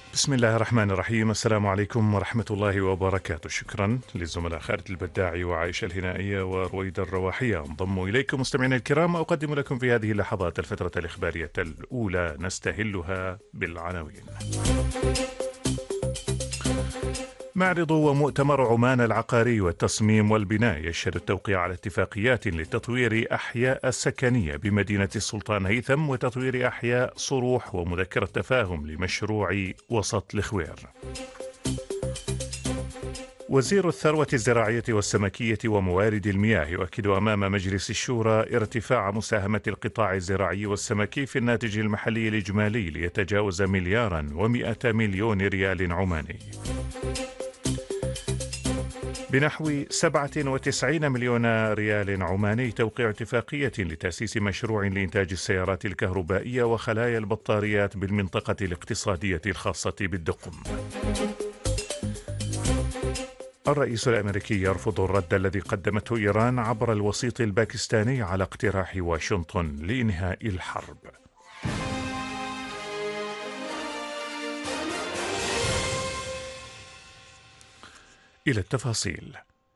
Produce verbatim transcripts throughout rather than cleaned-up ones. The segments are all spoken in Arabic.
بسم الله الرحمن الرحيم. السلام عليكم ورحمة الله وبركاته. شكرا للزملاء خالد البداعي وعائشة الهنائية ورويدة الرواحية انضموا إليكم مستمعينا الكرام. أقدم لكم في هذه اللحظات الفترة الإخبارية الأولى نستهلها بالعناوين. معرض ومؤتمر عمان العقاري والتصميم والبناء يشهد التوقيع على اتفاقيات لتطوير أحياء السكنية بمدينة السلطان هيثم وتطوير أحياء صروح ومذكرة تفاهم لمشروع وسط الخوير. وزير الثروة الزراعية والسمكية وموارد المياه يؤكد أمام مجلس الشورى ارتفاع مساهمة القطاع الزراعي والسمكي في الناتج المحلي الإجمالي ليتجاوز مليارا ومئة مليون ريال عماني. بنحو سبعة وتسعين مليون ريال عماني توقيع اتفاقية لتأسيس مشروع لإنتاج السيارات الكهربائية وخلايا البطاريات بالمنطقة الاقتصادية الخاصة بالدقم. الرئيس الأمريكي يرفض الرد الذي قدمته إيران عبر الوسيط الباكستاني على اقتراح واشنطن لإنهاء الحرب. إلى التفاصيل.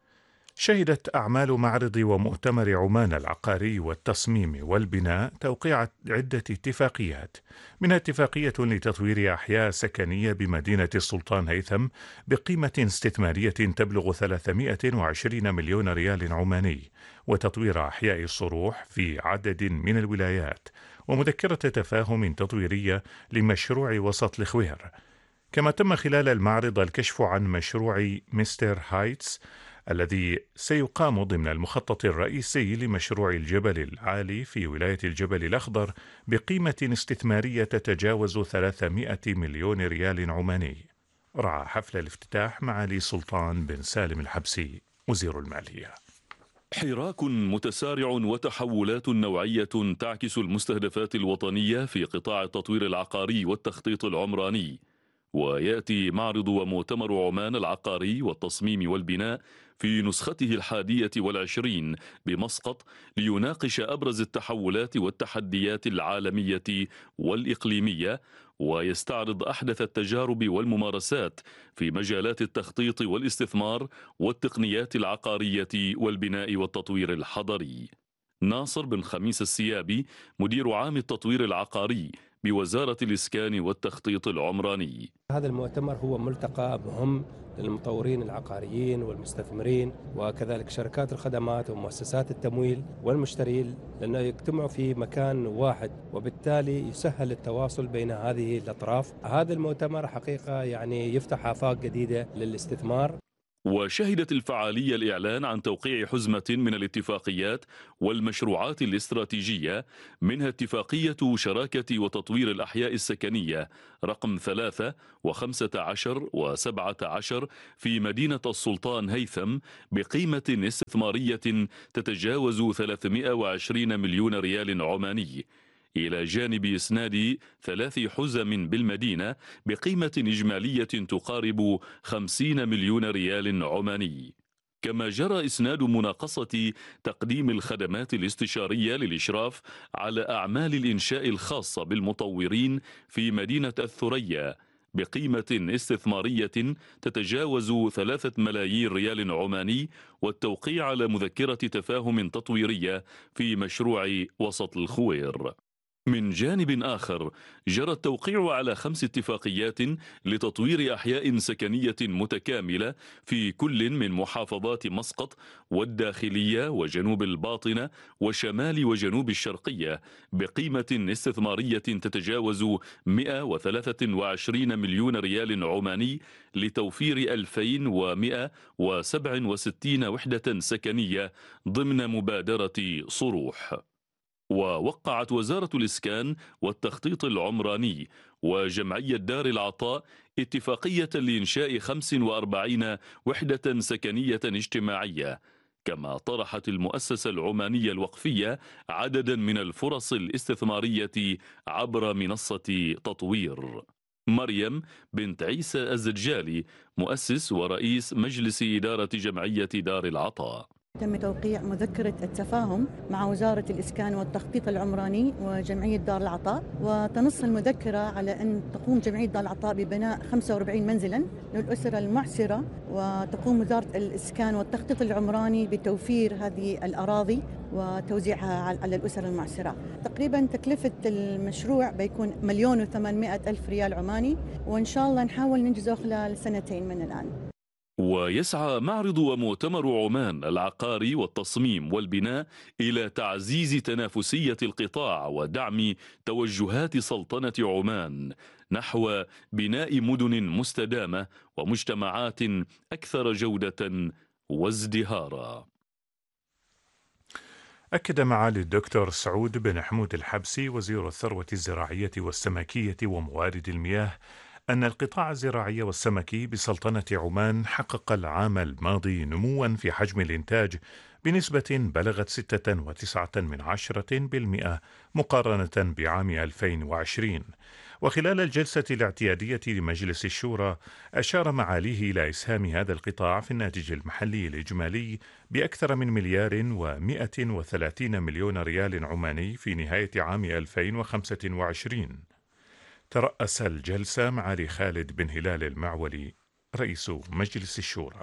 شهدت أعمال معرض ومؤتمر عمان العقاري والتصميم والبناء توقيع عدة اتفاقيات، منها اتفاقية لتطوير أحياء سكنية بمدينة السلطان هيثم بقيمة استثمارية تبلغ ثلاثمئة وعشرين مليون ريال عماني، وتطوير أحياء الصروح في عدد من الولايات، ومذكرة تفاهم تطويرية لمشروع وسط الخوير. كما تم خلال المعرض الكشف عن مشروع مستر هايتس الذي سيقام ضمن المخطط الرئيسي لمشروع الجبل العالي في ولاية الجبل الأخضر بقيمة استثمارية تتجاوز ثلاثمئة مليون ريال عماني. رعى حفل الافتتاح معالي سلطان بن سالم الحبسي وزير المالية. حراك متسارع وتحولات نوعية تعكس المستهدفات الوطنية في قطاع التطوير العقاري والتخطيط العمراني. ويأتي معرض ومؤتمر عمان العقاري والتصميم والبناء في نسخته الحادية والعشرين بمسقط ليناقش أبرز التحولات والتحديات العالمية والإقليمية، ويستعرض أحدث التجارب والممارسات في مجالات التخطيط والاستثمار والتقنيات العقارية والبناء والتطوير الحضري. ناصر بن خميس السيابي مدير عام التطوير العقاري بوزارة الإسكان والتخطيط العمراني. هذا المؤتمر هو ملتقى مهم للمطورين العقاريين والمستثمرين وكذلك شركات الخدمات ومؤسسات التمويل والمشترين، لأنه يجتمعوا في مكان واحد وبالتالي يسهل التواصل بين هذه الأطراف. هذا المؤتمر حقيقة يعني يفتح آفاق جديدة للاستثمار. وشهدت الفعالية الإعلان عن توقيع حزمة من الاتفاقيات والمشروعات الاستراتيجية، منها اتفاقية شراكة وتطوير الأحياء السكنية رقم ثلاثة وخمسة عشر وسبعة عشر في مدينة السلطان هيثم بقيمة استثمارية تتجاوز ثلاثمئة وعشرين مليون ريال عماني، إلى جانب إسناد ثلاث حزم بالمدينة بقيمة إجمالية تقارب خمسين مليون ريال عماني. كما جرى إسناد مناقصة تقديم الخدمات الاستشارية للإشراف على أعمال الإنشاء الخاصة بالمطورين في مدينة الثريا بقيمة استثمارية تتجاوز ثلاثة ملايين ريال عماني، والتوقيع على مذكرة تفاهم تطويرية في مشروع وسط الخوير. من جانب آخر جرى التوقيع على خمس اتفاقيات لتطوير أحياء سكنية متكاملة في كل من محافظات مسقط والداخلية وجنوب الباطنة وشمال وجنوب الشرقية بقيمة استثمارية تتجاوز مئة وثلاثة وعشرين مليون ريال عماني لتوفير ألفين ومئة وسبعة وستين وحدة سكنية ضمن مبادرة صروح. ووقعت وزارة الإسكان والتخطيط العمراني وجمعية دار العطاء اتفاقية لإنشاء خمس وأربعين وحدة سكنية اجتماعية. كما طرحت المؤسسة العمانية الوقفية عددا من الفرص الاستثمارية عبر منصة تطوير. مريم بنت عيسى الزجالي مؤسس ورئيس مجلس إدارة جمعية دار العطاء. تم توقيع مذكرة التفاهم مع وزارة الإسكان والتخطيط العمراني وجمعية دار العطاء، وتنص المذكرة على أن تقوم جمعية دار العطاء ببناء خمسة وأربعين منزلا للأسر المعسرة، وتقوم وزارة الإسكان والتخطيط العمراني بتوفير هذه الأراضي وتوزيعها على الأسر المعسرة. تقريبا تكلفة المشروع بيكون مليون وثمانمائة ألف ريال عماني، وإن شاء الله نحاول ننجزه خلال سنتين من الآن. ويسعى معرض ومؤتمر عمان العقاري والتصميم والبناء إلى تعزيز تنافسية القطاع ودعم توجهات سلطنة عمان نحو بناء مدن مستدامة ومجتمعات أكثر جودة وازدهارا. أكد معالي الدكتور سعود بن حمود الحبسي وزير الثروة الزراعية والسمكية وموارد المياه أن القطاع الزراعي والسمكي بسلطنة عمان حقق العام الماضي نموا في حجم الإنتاج بنسبة بلغت ستة وتسعة من عشرة بالمئة مقارنة بعام ألفين وعشرين. وخلال الجلسة الاعتيادية لمجلس الشورى أشار معاليه إلى إسهام هذا القطاع في الناتج المحلي الإجمالي بأكثر من مليار ومئة وثلاثين مليون ريال عماني في نهاية عام ألفين وخمسة وعشرين. ترأس الجلسة معالي خالد بن هلال المعولي رئيس مجلس الشورى.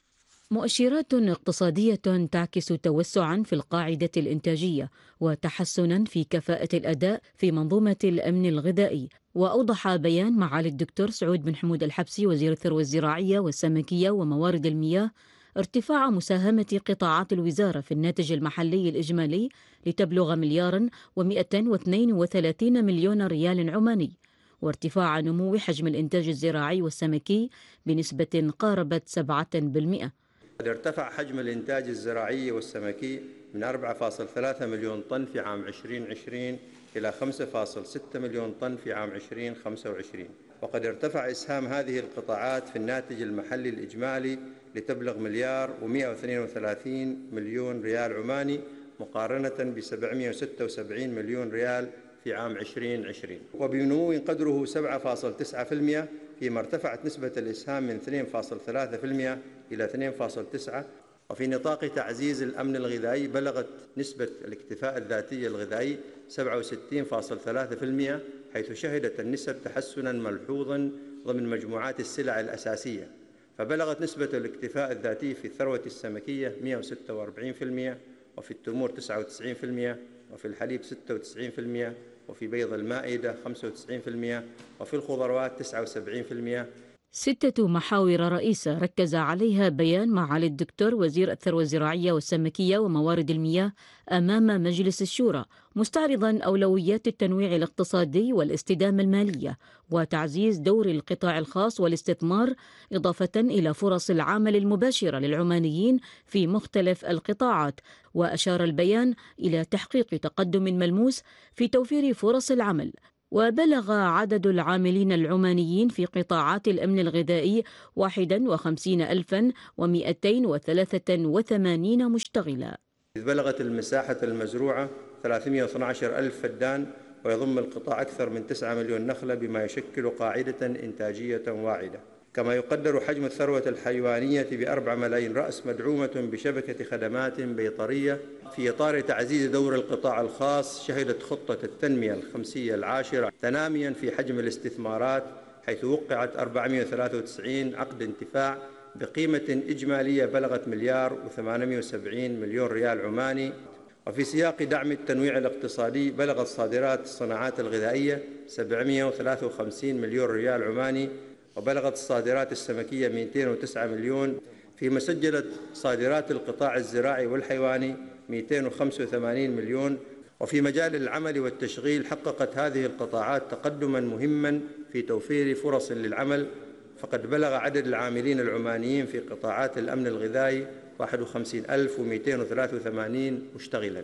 مؤشرات اقتصادية تعكس توسعا في القاعدة الإنتاجية وتحسنا في كفاءة الأداء في منظومة الأمن الغذائي. وأوضح بيان معالي الدكتور سعود بن حمود الحبسي وزير الثروة الزراعية والسمكية وموارد المياه ارتفاع مساهمة قطاعات الوزارة في الناتج المحلي الإجمالي لتبلغ مليارا ومئة واثنين وثلاثين مليون ريال عماني، وارتفاع نمو حجم الإنتاج الزراعي والسمكي بنسبة قاربت سبعة بالمئة. قد ارتفع حجم الإنتاج الزراعي والسمكي من أربعة فاصلة ثلاثة مليون طن في عام ألفين وعشرين إلى خمسة فاصلة ستة مليون طن في عام ألفين وخمسة وعشرين، وقد ارتفع إسهام هذه القطاعات في الناتج المحلي الإجمالي لتبلغ مليار ومئة واثنين وثلاثين مليون ريال عماني مقارنة ب سبعمئة وستة وسبعين مليون ريال في عام ألفين وعشرين، وبنمو قدره سبعة فاصلة تسعة بالمئة، فيما ارتفعت نسبة الإسهام من اثنين فاصلة ثلاثة بالمئة إلى اثنين فاصلة تسعة. وفي نطاق تعزيز الأمن الغذائي بلغت نسبة الاكتفاء الذاتي الغذائي سبعة وستين فاصلة ثلاثة بالمئة، حيث شهدت النسب تحسنا ملحوظا ضمن مجموعات السلع الأساسية، فبلغت نسبة الاكتفاء الذاتي في الثروة السمكية مئة وستة وأربعين بالمئة، وفي التمور تسعة وتسعين بالمئة، وفي الحليب ستة وتسعين بالمئة، وفي بيض المائدة خمسة وتسعين بالمئة، وفي الخضروات تسعة وسبعين بالمئة. ستة محاور رئيسة ركز عليها بيان معالي الدكتور وزير الثروة الزراعية والسمكية وموارد المياه أمام مجلس الشورى، مستعرضا أولويات التنويع الاقتصادي والاستدامة المالية وتعزيز دور القطاع الخاص والاستثمار، إضافة إلى فرص العمل المباشرة للعمانيين في مختلف القطاعات. وأشار البيان إلى تحقيق تقدم ملموس في توفير فرص العمل. وبلغ عدد العاملين العمانيين في قطاعات الأمن الغذائي واحد وخمسين ألفا ومئتين وثلاثة وثمانين مشتغلا. بلغت المساحة المزروعة ثلاثمئة واثني عشر ألف فدان، ويضم القطاع أكثر من تسعة مليون نخلة بما يشكل قاعدة إنتاجية واعدة. كما يقدر حجم الثروة الحيوانية بأربعة ملايين رأس، مدعومة بشبكة خدمات بيطرية. في إطار تعزيز دور القطاع الخاص، شهدت خطة التنمية الخمسية العاشرة تناميا في حجم الاستثمارات، حيث وقعت أربعمئة وثلاثة وتسعين عقد انتفاع بقيمة إجمالية بلغت مليار وثمانمئة وسبعين مليون ريال عماني. وفي سياق دعم التنويع الاقتصادي، بلغت صادرات الصناعات الغذائية سبعمئة وثلاثة وخمسين مليون ريال عماني، وبلغت الصادرات السمكية مئتين وتسعة مليون، فيما سجلت صادرات القطاع الزراعي والحيواني مئتين وخمسة وثمانين مليون. وفي مجال العمل والتشغيل، حققت هذه القطاعات تقدما مهما في توفير فرص للعمل، فقد بلغ عدد العاملين العمانيين في قطاعات الأمن الغذائي واحد وخمسين ألف ومئتين وثلاثة وثمانين مشتغلا،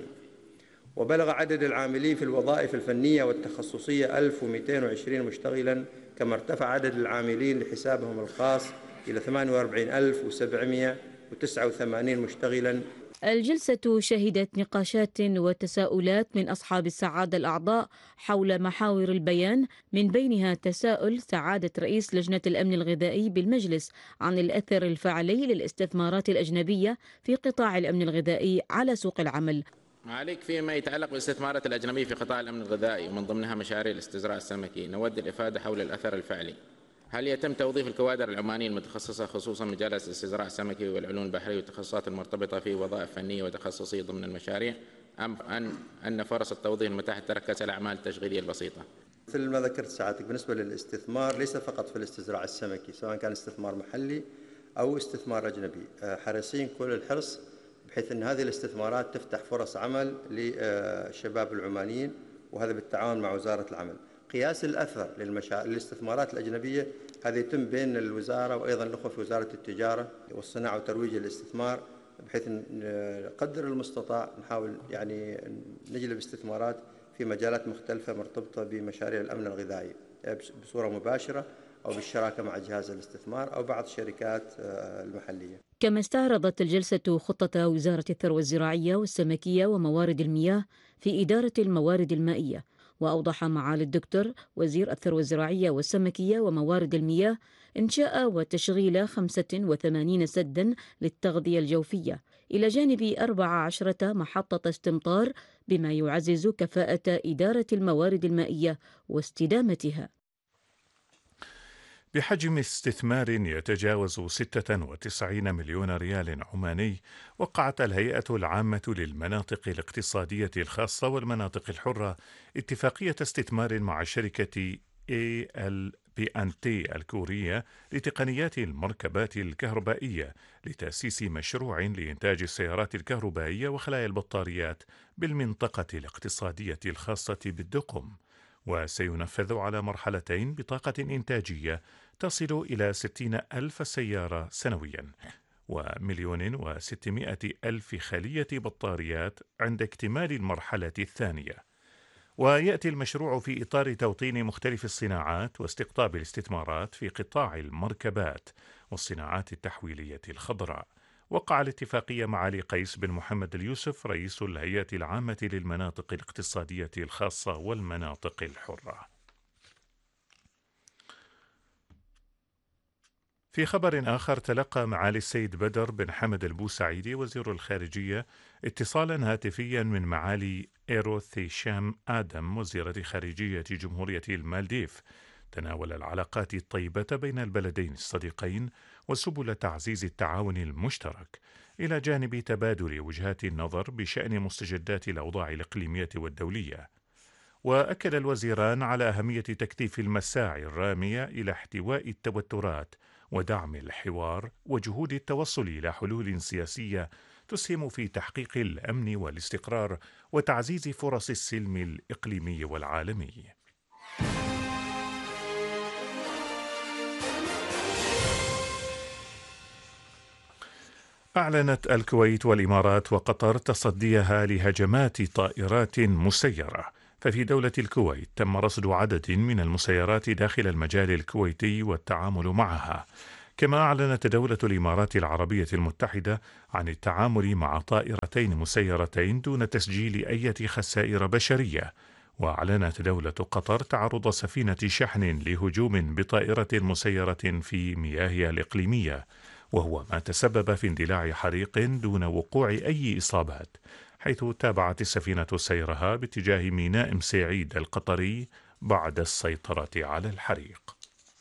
وبلغ عدد العاملين في الوظائف الفنية والتخصصية ألف ومئتين وعشرين مشتغلا، كما ارتفع عدد العاملين لحسابهم الخاص إلى ثمانية وأربعين ألف وسبعمئة وتسعة وثمانين مشتغلا. الجلسة شهدت نقاشات وتساؤلات من أصحاب السعادة الأعضاء حول محاور البيان، من بينها تساؤل سعادة رئيس لجنة الأمن الغذائي بالمجلس عن الأثر الفعلي للاستثمارات الأجنبية في قطاع الأمن الغذائي على سوق العمل. عليك فيما يتعلق بالاستثمارات الأجنبية في قطاع الأمن الغذائي ومن ضمنها مشاريع الاستزراع السمكي، نود الإفادة حول الأثر الفعلي. هل يتم توظيف الكوادر العمانية المتخصصة خصوصا مجالات الاستزراع السمكي والعلوم البحرية والتخصصات المرتبطة في وظائف فنية وتخصصية ضمن المشاريع، أم أن أن فرص التوظيف المتاحة تركز على الأعمال التشغيلية البسيطة؟ مثل ما ذكرت سعادتك، بالنسبة للاستثمار ليس فقط في الاستزراع السمكي، سواء كان استثمار محلي أو استثمار أجنبي، حريصين كل الحرص بحيث أن هذه الاستثمارات تفتح فرص عمل للشباب العمانيين، وهذا بالتعاون مع وزارة العمل. قياس الأثر للمشا... للاستثمارات الأجنبية هذا يتم بين الوزارة وأيضا الأخوة في وزارة التجارة والصناعة وترويج الاستثمار، بحيث قدر المستطاع نحاول يعني نجلب استثمارات في مجالات مختلفة مرتبطة بمشاريع الأمن الغذائي بصورة مباشرة أو بالشراكة مع جهاز الاستثمار أو بعض الشركات المحلية. كما استعرضت الجلسة خطة وزارة الثروة الزراعية والسمكية وموارد المياه في إدارة الموارد المائية. وأوضح معالي الدكتور وزير الثروة الزراعية والسمكية وموارد المياه إنشاء وتشغيل خمسة وثمانين سدا للتغذية الجوفية، إلى جانب أربع عشرة محطة استمطار، بما يعزز كفاءة إدارة الموارد المائية واستدامتها. بحجم استثمار يتجاوز ستة وتسعين مليون ريال عماني، وقعت الهيئة العامة للمناطق الاقتصادية الخاصة والمناطق الحرة اتفاقية استثمار مع شركة إيه إل بي إن تي الكورية لتقنيات المركبات الكهربائية لتأسيس مشروع لإنتاج السيارات الكهربائية وخلايا البطاريات بالمنطقة الاقتصادية الخاصة بالدقم، وسينفذ على مرحلتين بطاقة إنتاجية تصل إلى ستين ألف سيارة سنويا ومليون وستمائة ألف خلية بطاريات عند اكتمال المرحلة الثانية. ويأتي المشروع في إطار توطين مختلف الصناعات واستقطاب الاستثمارات في قطاع المركبات والصناعات التحويلية الخضراء. وقع الاتفاقية مع علي قيس بن محمد اليوسف رئيس الهيئة العامة للمناطق الاقتصادية الخاصة والمناطق الحرة. في خبر آخر، تلقى معالي السيد بدر بن حمد البوسعيدي وزير الخارجية اتصالا هاتفيا من معالي إيروثيشام آدم وزيرة خارجية جمهورية المالديف، تناول العلاقات الطيبة بين البلدين الصديقين وسبل تعزيز التعاون المشترك، إلى جانب تبادل وجهات النظر بشأن مستجدات الأوضاع الإقليمية والدولية. وأكد الوزيران على أهمية تكثيف المساعي الرامية إلى احتواء التوترات ودعم الحوار وجهود التوصل إلى حلول سياسية تسهم في تحقيق الأمن والاستقرار وتعزيز فرص السلم الإقليمي والعالمي. أعلنت الكويت والإمارات وقطر تصديها لهجمات طائرات مسيرة، ففي دولة الكويت تم رصد عدد من المسيرات داخل المجال الكويتي والتعامل معها. كما أعلنت دولة الإمارات العربية المتحدة عن التعامل مع طائرتين مسيرتين دون تسجيل أي خسائر بشرية. وأعلنت دولة قطر تعرض سفينة شحن لهجوم بطائرة مسيرة في مياهها الإقليمية، وهو ما تسبب في اندلاع حريق دون وقوع أي إصابات، حيث تابعت السفينة سيرها باتجاه ميناء مساعيد القطري بعد السيطرة على الحريق.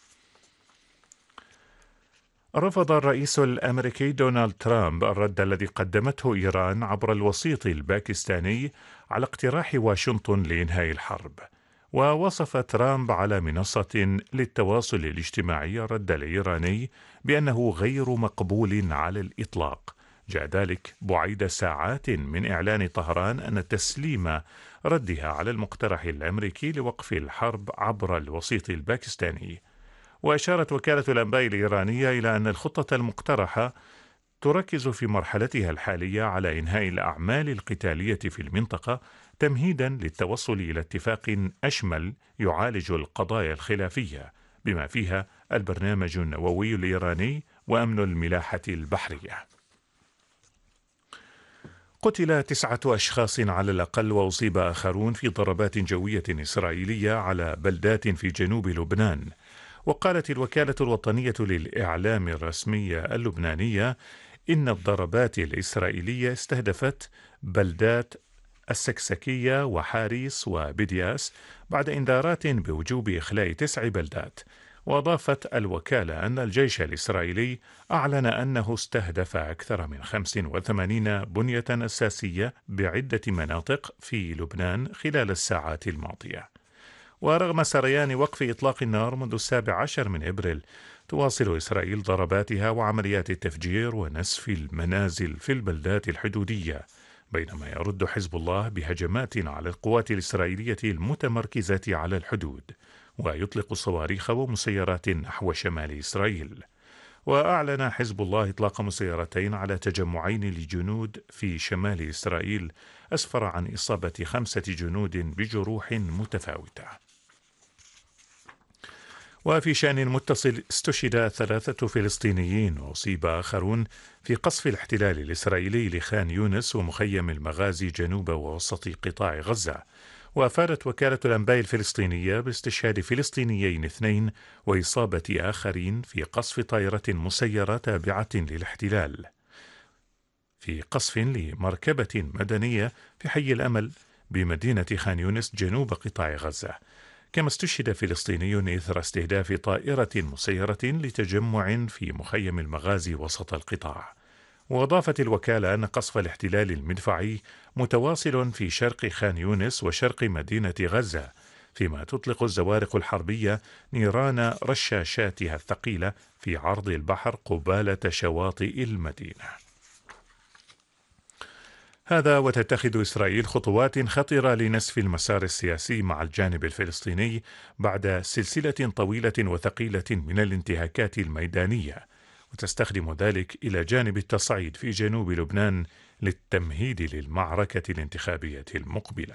رفض الرئيس الأمريكي دونالد ترامب الرد الذي قدمته إيران عبر الوسيط الباكستاني على اقتراح واشنطن لإنهاء الحرب. ووصف ترامب على منصة للتواصل الاجتماعي الرد الإيراني بأنه غير مقبول على الإطلاق. جاء ذلك بعيد ساعات من إعلان طهران أن تسليم ردها على المقترح الأمريكي لوقف الحرب عبر الوسيط الباكستاني. وأشارت وكالة الأنباء الإيرانية إلى أن الخطة المقترحة تركز في مرحلتها الحالية على إنهاء الأعمال القتالية في المنطقة تمهيدا للتوصل إلى اتفاق أشمل يعالج القضايا الخلافية بما فيها البرنامج النووي الإيراني وأمن الملاحة البحرية. قتل تسعة أشخاص على الأقل وأصيب آخرون في ضربات جوية إسرائيلية على بلدات في جنوب لبنان. وقالت الوكالة الوطنية للإعلام الرسمية اللبنانية إن الضربات الإسرائيلية استهدفت بلدات السكسكية وحاريس وبدياس بعد إنذارات بوجوب إخلاء تسع بلدات. وأضافت الوكالة أن الجيش الإسرائيلي أعلن أنه استهدف أكثر من خمسة وثمانين بنية أساسية بعدة مناطق في لبنان خلال الساعات الماضية. ورغم سريان وقف إطلاق النار منذ السابع عشر من إبريل، تواصل إسرائيل ضرباتها وعمليات التفجير ونسف المنازل في البلدات الحدودية، بينما يرد حزب الله بهجمات على القوات الإسرائيلية المتمركزة على الحدود، ويطلق صواريخ ومسيرات نحو شمال إسرائيل. وأعلن حزب الله إطلاق مسيرتين على تجمعين لجنود في شمال إسرائيل، أسفر عن إصابة خمسة جنود بجروح متفاوتة. وفي شأن متصل، استشهد ثلاثة فلسطينيين وأصيب آخرون في قصف الاحتلال الإسرائيلي لخان يونس ومخيم المغازي جنوب ووسط قطاع غزة. وأفادت وكالة الأنباء الفلسطينية باستشهاد فلسطينيين اثنين وإصابة آخرين في قصف طائرة مسيرة تابعة للاحتلال في قصف لمركبة مدنية في حي الأمل بمدينة خان يونس جنوب قطاع غزة. كما استشهد فلسطيني إثر استهداف طائرة مسيرة لتجمع في مخيم المغازي وسط القطاع. وأضافت الوكالة أن قصف الاحتلال المدفعي متواصل في شرق خان يونس وشرق مدينة غزة، فيما تطلق الزوارق الحربية نيران رشاشاتها الثقيلة في عرض البحر قبالة شواطئ المدينة. هذا وتتخذ إسرائيل خطوات خطرة لنسف المسار السياسي مع الجانب الفلسطيني بعد سلسلة طويلة وثقيلة من الانتهاكات الميدانية، وتستخدم ذلك إلى جانب التصعيد في جنوب لبنان للتمهيد للمعركة الانتخابية المقبلة.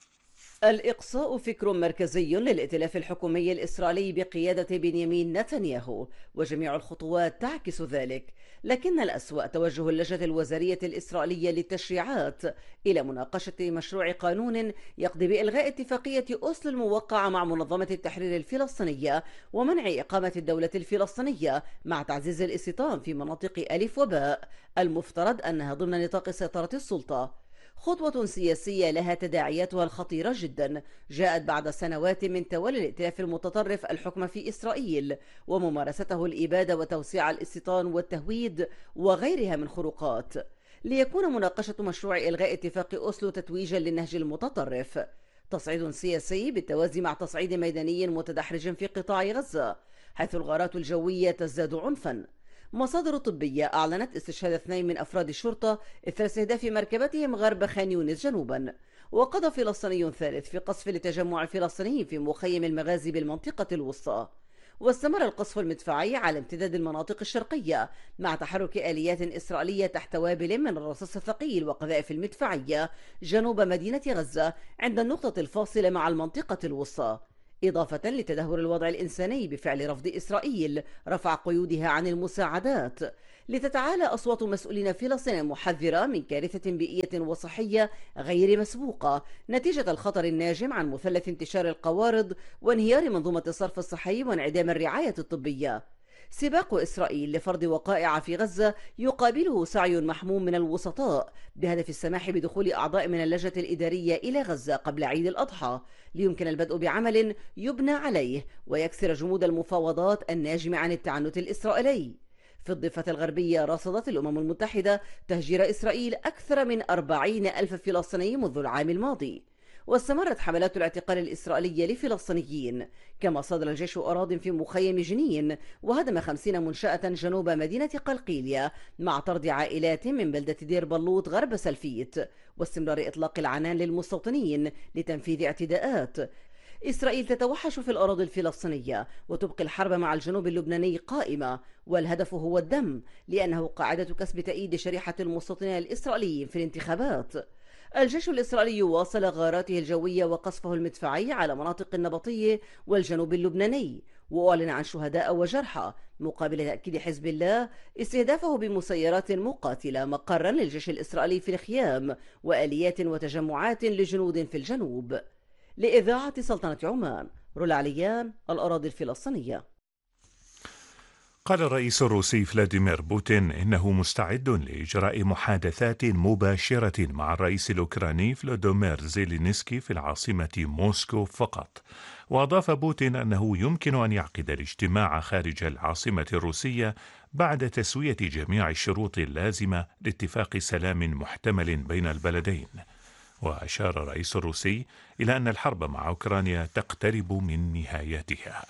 الإقصاء فكر مركزي للائتلاف الحكومي الإسرائيلي بقيادة بنيامين نتنياهو، وجميع الخطوات تعكس ذلك. لكن الأسوأ توجه اللجنة الوزارية الإسرائيلية للتشريعات إلى مناقشة مشروع قانون يقضي بإلغاء اتفاقية أوسلو الموقعة مع منظمة التحرير الفلسطينية ومنع إقامة الدولة الفلسطينية، مع تعزيز الاستيطان في مناطق ألف وباء المفترض أنها ضمن نطاق سيطرة السلطة. خطوة سياسية لها تداعياتها الخطيرة جدا، جاءت بعد سنوات من تولي الائتلاف المتطرف الحكم في إسرائيل وممارسته الإبادة وتوسيع الاستيطان والتهويد وغيرها من خروقات، ليكون مناقشة مشروع إلغاء اتفاق أوسلو تتويجا للنهج المتطرف، تصعيد سياسي بالتوازي مع تصعيد ميداني متدحرج في قطاع غزة، حيث الغارات الجوية تزداد عنفا. مصادر طبية أعلنت استشهاد اثنين من أفراد الشرطة إثر استهداف مركبتهم غرب خان يونس جنوبا. وقضى فلسطيني ثالث في قصف لتجمع فلسطيني في مخيم المغازي بالمنطقة الوسطى. واستمر القصف المدفعي على امتداد المناطق الشرقية مع تحرك آليات إسرائيلية تحت وابل من الرصاص الثقيل وقذائف المدفعية جنوب مدينة غزة عند النقطة الفاصلة مع المنطقة الوسطى، إضافة لتدهور الوضع الإنساني بفعل رفض إسرائيل رفع قيودها عن المساعدات، لتتعالى أصوات مسؤولين فلسطينيين محذرة من كارثة بيئية وصحية غير مسبوقة نتيجة الخطر الناجم عن مثلث انتشار القوارض وانهيار منظومة الصرف الصحي وانعدام الرعاية الطبية. سباق إسرائيل لفرض وقائع في غزة يقابله سعي محموم من الوسطاء بهدف السماح بدخول أعضاء من اللجنة الإدارية إلى غزة قبل عيد الأضحى، ليمكن البدء بعمل يبنى عليه ويكسر جمود المفاوضات الناجم عن التعنت الإسرائيلي. في الضفة الغربية رصدت الأمم المتحدة تهجير إسرائيل أكثر من أربعين ألف فلسطيني منذ العام الماضي، واستمرت حملات الاعتقال الإسرائيلية لفلسطينيين. كما صادر الجيش أراضٍ في مخيم جنين وهدم خمسين منشأة جنوب مدينة قلقيلية مع طرد عائلات من بلدة دير بلوط غرب سلفيت واستمرار إطلاق العنان للمستوطنين لتنفيذ اعتداءات. إسرائيل تتوحش في الأراضي الفلسطينية وتبقي الحرب مع الجنوب اللبناني قائمة، والهدف هو الدم، لأنه قاعدة كسب تأييد شريحة المستوطنين الإسرائيليين في الانتخابات. الجيش الإسرائيلي واصل غاراته الجوية وقصفه المدفعي على مناطق النبطية والجنوب اللبناني، وأعلن عن شهداء وجرحى، مقابل تأكيد حزب الله استهدافه بمسيرات مقاتلة مقرا للجيش الإسرائيلي في الخيام وآليات وتجمعات لجنود في الجنوب. لإذاعة سلطنة عمان، رولا عليان، الأراضي الفلسطينية. قال الرئيس الروسي فلاديمير بوتين إنه مستعد لإجراء محادثات مباشرة مع الرئيس الأوكراني فلودومير زيلينسكي في العاصمة موسكو فقط. وأضاف بوتين أنه يمكن أن يعقد الاجتماع خارج العاصمة الروسية بعد تسوية جميع الشروط اللازمة لاتفاق سلام محتمل بين البلدين. وأشار الرئيس الروسي إلى أن الحرب مع أوكرانيا تقترب من نهايتها.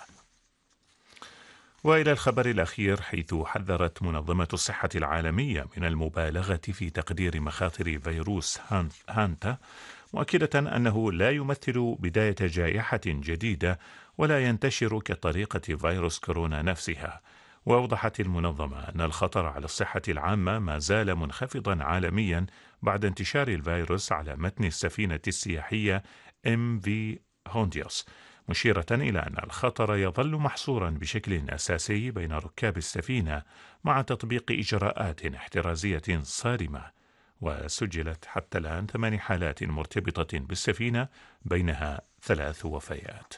وإلى الخبر الأخير، حيث حذرت منظمة الصحة العالمية من المبالغة في تقدير مخاطر فيروس هانتا، مؤكدة أنه لا يمثل بداية جائحة جديدة ولا ينتشر كطريقة فيروس كورونا نفسها. وأوضحت المنظمة أن الخطر على الصحة العامة ما زال منخفضا عالميا بعد انتشار الفيروس على متن السفينة السياحية إم في هونديوس، مشيرة إلى أن الخطر يظل محصورا بشكل أساسي بين ركاب السفينة مع تطبيق إجراءات احترازية صارمة. وسجلت حتى الآن ثمان حالات مرتبطة بالسفينة، بينها ثلاث وفيات.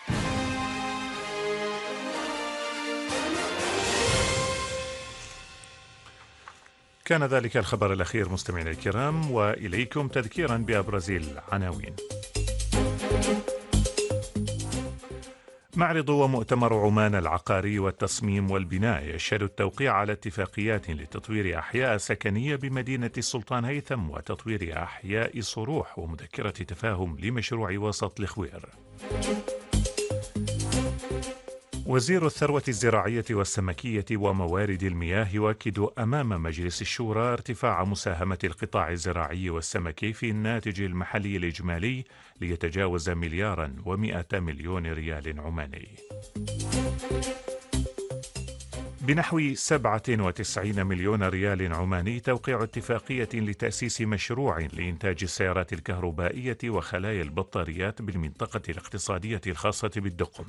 كان ذلك الخبر الأخير مستمعينا الكرام، وإليكم تذكيرا بأبرز العناوين. معرض ومؤتمر عمان العقاري والتصميم والبناء يشهد التوقيع على اتفاقيات لتطوير أحياء سكنية بمدينة السلطان هيثم وتطوير أحياء صروح ومذكرة تفاهم لمشروع وسط الخوير. وزير الثروة الزراعية والسمكية وموارد المياه يؤكد أمام مجلس الشورى ارتفاع مساهمة القطاع الزراعي والسمكي في الناتج المحلي الإجمالي ليتجاوز مليارا ومئة مليون ريال عماني. بنحو سبعة وتسعين مليون ريال عماني توقيع اتفاقية لتأسيس مشروع لإنتاج السيارات الكهربائية وخلايا البطاريات بالمنطقة الاقتصادية الخاصة بالدقم.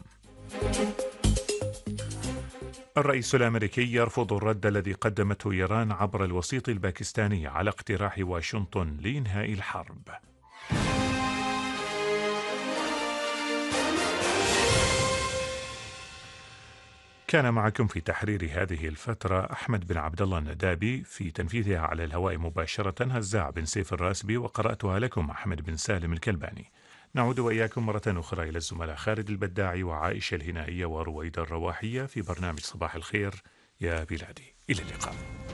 الرئيس الأمريكي يرفض الرد الذي قدمته إيران عبر الوسيط الباكستاني على اقتراح واشنطن لإنهاء الحرب. كان معكم في تحرير هذه الفترة أحمد بن عبد الله الندابي، في تنفيذها على الهواء مباشرة هزاع بن سيف الراسبي، وقرأتها لكم أحمد بن سالم الكلباني. نعود وإياكم مرة أخرى إلى الزملاء خالد البداعي وعائشة الهنائية ورويدا الرواحية في برنامج صباح الخير يا بلادي. إلى اللقاء.